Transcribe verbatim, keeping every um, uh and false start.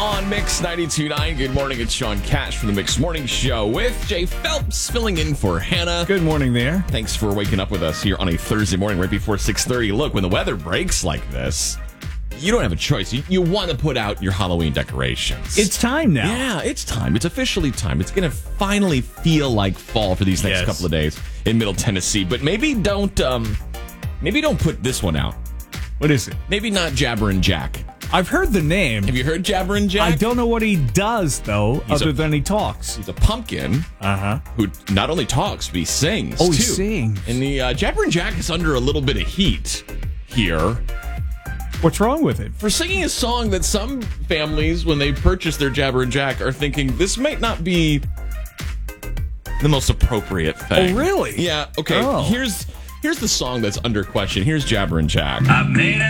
on Mix ninety-two point nine. Good morning, it's Sean Cash from the Mix Morning Show with Jay Phelps filling in for Hannah. Good morning there. Thanks for waking up with us here on a Thursday morning right before six thirty. Look, when the weather breaks like this, you don't have a choice. You, you want to put out your Halloween decorations. It's time now. Yeah, it's time. It's officially time. It's going to finally feel like fall for these next Yes. couple of days in Middle Tennessee. But maybe don't, um, maybe don't put this one out. What is it? Maybe not Jabberin' Jack. I've heard the name. Have you heard Jabberin' Jack? I don't know what he does, though, He's other a- than he talks. He's a pumpkin Uh-huh. who not only talks, but he sings, Oh, he too. sings. And the uh, Jabberin' Jack is under a little bit of heat here What's wrong with it? for singing a song that some families, when they purchase their Jabberin' Jack, are thinking, this might not be the most appropriate thing. Oh, really? Yeah, okay. Oh. Here's here's the song that's under question. Here's Jabberin' Jack. I made